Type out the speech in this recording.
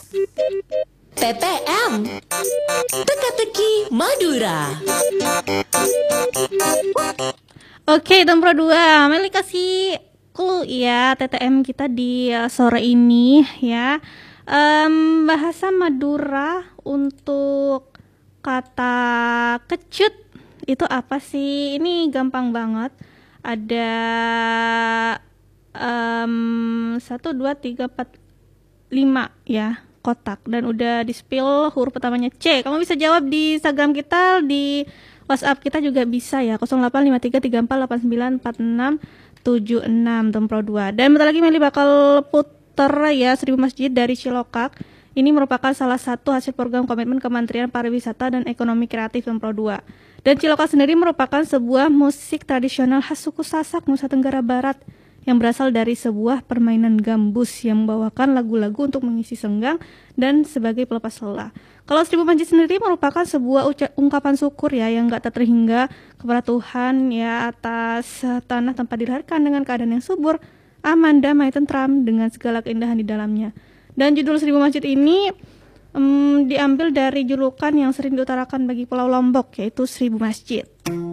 TTM Teka-teki Madura. Oke, Tempro 2, Meli kasih clue ya TTM kita di sore ini ya. Bahasa Madura untuk kata kecut itu apa sih? Ini gampang banget. Ada 1, 2, 3, 4, 5 ya kotak, dan udah di spill huruf pertamanya C. Kamu bisa jawab di Instagram kita, di WhatsApp kita juga bisa ya, 085334894676 Tempro 2. Dan bentar lagi Meli bakal puter ya 1000 Masjid dari Cilokak. Ini merupakan salah satu hasil program komitmen Kementerian Pariwisata dan Ekonomi Kreatif Tempro 2. Dan Cilokak sendiri merupakan sebuah musik tradisional khas suku Sasak, Nusa Tenggara Barat, yang berasal dari sebuah permainan gambus yang membawakan lagu-lagu untuk mengisi senggang dan sebagai pelepas lelah. Kalau 1000 Masjid sendiri merupakan sebuah ungkapan syukur ya yang gak terhingga kepada Tuhan ya atas tanah tempat dilahirkan dengan keadaan yang subur, aman, damai, tentram dengan segala keindahan di dalamnya. Dan judul 1000 Masjid ini diambil dari julukan yang sering diutarakan bagi Pulau Lombok, yaitu 1000 Masjid.